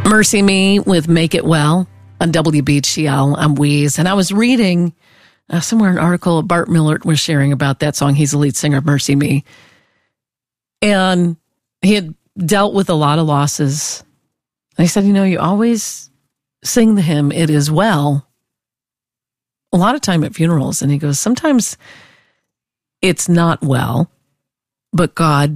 Mercy Me with Make It Well on WBGL. I'm Weeze. And I was reading somewhere an article Bart Millard was sharing about that song. He's the lead singer of Mercy Me. And he had dealt with a lot of losses. And he said, you always sing the hymn, It Is Well, a lot of time at funerals. And he goes, sometimes it's not well, but God